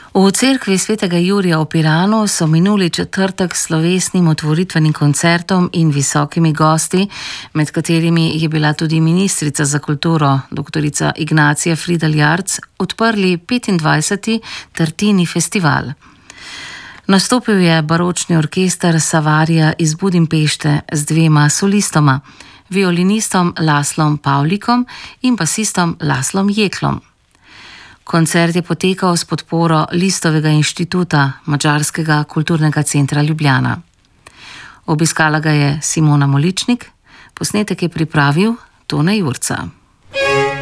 V cerkvi svetega Jurija v Piranu so minuli četrtek s slovesnim otvoritvenim koncertom in visokimi gosti, med katerimi je bila tudi ministrica za kulturo, dr. Ignacija Fridl Jarc, odprli 25. Tartini festival. Nastopil je baročni orkester Savaria iz Budimpešte z 2 solistoma, violinistom Lászlóm Pavlikom in basistom Lászlóm Jeklom. Koncert je potekal s podporo Listovega inštituta Madžarskega kulturnega centra Ljubljana. Obiskala ga je Simona Moličnik, posnetek je pripravil Tone Jurca.